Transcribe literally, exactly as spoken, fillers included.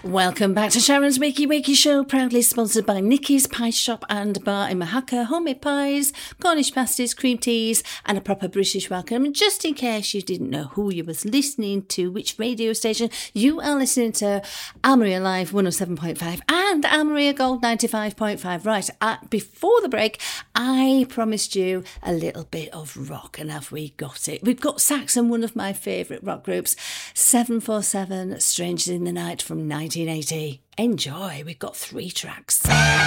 Welcome back to Sharon's Wakey Wakey Show, proudly sponsored by Nikki's Pie Shop and Bar in Mahaka. Homemade pies, Cornish pasties, cream teas, and a proper British welcome. Just in case you didn't know who you was listening to, which radio station, you are listening to Almeria Live one oh seven point five and Almeria Gold ninety-five point five. Right, uh, before the break, I promised you a little bit of rock, and have we got it? We've got Saxon, one of my favourite rock groups, seven four seven, Strangers in the Night from nineteen eighty. Enjoy, we've got three tracks.